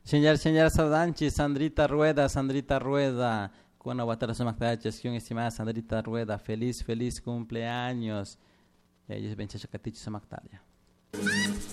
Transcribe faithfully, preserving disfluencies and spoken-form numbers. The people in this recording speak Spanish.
Señor, señor Saudanchi, Sandrita Rueda, Sandrita Rueda. Cuando Guatara Somaktaches, que estimada Sandrita Rueda, feliz, feliz cumpleaños. Y ellos ven Chachacatichi Somaktalia.